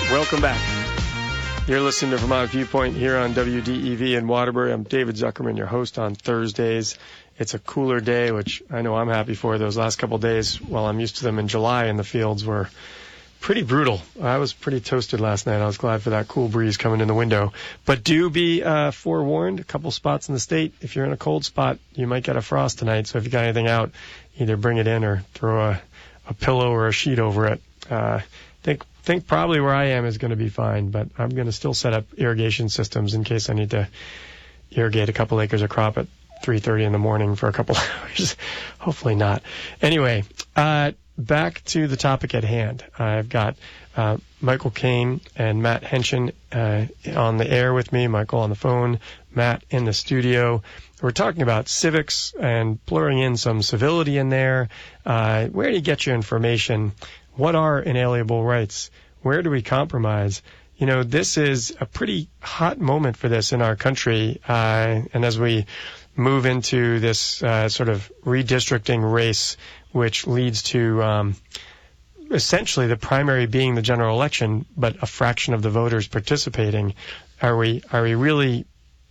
Welcome back. You're listening to Vermont Viewpoint here on WDEV in Waterbury. I'm David Zuckerman, your host on Thursdays. It's a cooler day, which I know I'm happy for. Those last couple of days, while I'm used to them in July in the fields, were pretty brutal. I was pretty toasted last night. I was glad for that cool breeze coming in the window. But do be forewarned, a couple spots in the state. If you're in a cold spot, you might get a frost tonight. So if you got anything out, either bring it in or throw a pillow or a sheet over it. Think probably where I am is going to be fine, but I'm going to still set up irrigation systems in case I need to irrigate a couple acres of crop at 3:30 in the morning for a couple hours. Hopefully not. Anyway, back to the topic at hand. I've got Michael Kane and Matt Henshin on the air with me. Michael on the phone, Matt in the studio. We're talking about civics and blurring in some civility in there. Where do you get your information? What are inalienable rights? Where do we compromise? You know, this is a pretty hot moment for this in our country. And as we move into this sort of redistricting race, which leads to essentially the primary being the general election, but a fraction of the voters participating, are we really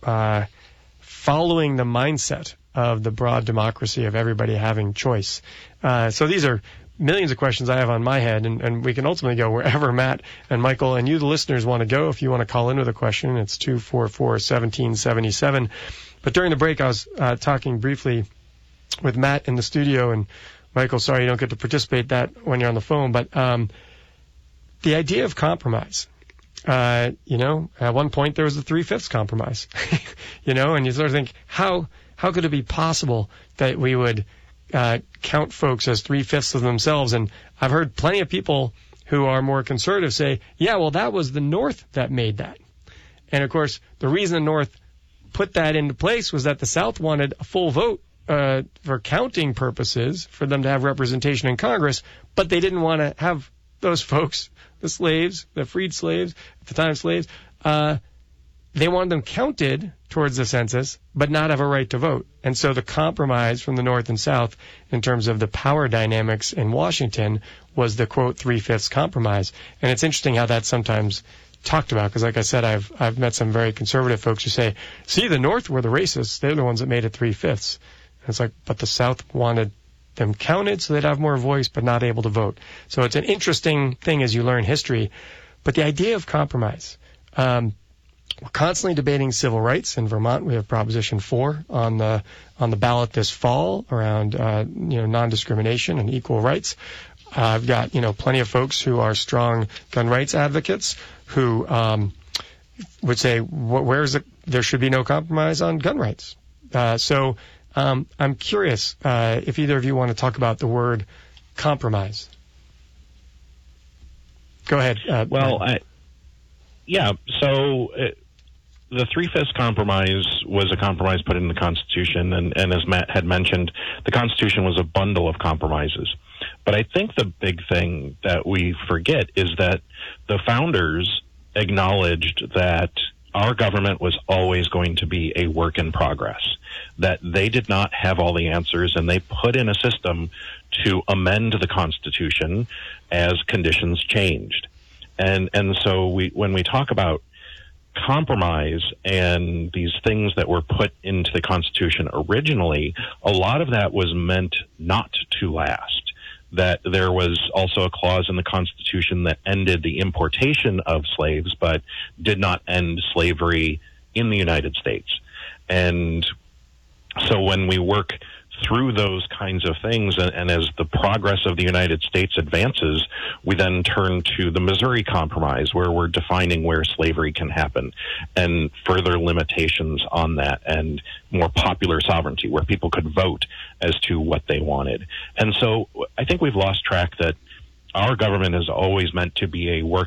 following the mindset of the broad democracy of everybody having choice? So these are millions of questions I have on my head, and we can ultimately go wherever Matt and Michael and you, the listeners, want to go. If you want to call in with a question, it's 244-1777. But during the break, I was talking briefly with Matt in the studio, and Michael, sorry you don't get to participate that when you're on the phone, but the idea of compromise. At one point there was the 3/5 compromise, and you sort of think, how could it be possible that we would count folks as 3/5 of themselves? And I've heard plenty of people who are more conservative say, yeah, well, that was the North that made that. And of course, the reason the North put that into place was that the South wanted a full vote for counting purposes, for them to have representation in Congress, but they didn't want to have those folks, the slaves, the freed slaves, at the time slaves, they wanted them counted towards the census, but not have a right to vote. And so the compromise from the North and South in terms of the power dynamics in Washington was the, quote, 3/5 compromise. And it's interesting how that's sometimes talked about, because like I said, I've met some very conservative folks who say, see, the North were the racists. They're the ones that made it 3/5. And it's like, but the South wanted them counted so they'd have more voice, but not able to vote. So it's an interesting thing as you learn history. But the idea of compromise, we're constantly debating civil rights. In Vermont, we have Proposition 4 on the ballot this fall around non-discrimination and equal rights. I've got plenty of folks who are strong gun rights advocates who would say there should be no compromise on gun rights. So I'm curious if either of you want to talk about the word compromise. Go ahead. The 3/5 compromise was a compromise put in the Constitution, and as Matt had mentioned, the Constitution was a bundle of compromises. But I think the big thing that we forget is that the founders acknowledged that our government was always going to be a work in progress, that they did not have all the answers, and they put in a system to amend the Constitution as conditions changed. And so when we talk about compromise and these things that were put into the Constitution originally, a lot of that was meant not to last. That there was also a clause in the Constitution that ended the importation of slaves, but did not end slavery in the United States. And so when we work through those kinds of things, and as the progress of the United States advances, we then turn to the Missouri Compromise, where we're defining where slavery can happen, and further limitations on that, and more popular sovereignty, where people could vote as to what they wanted. And so I think we've lost track that our government is always meant to be a work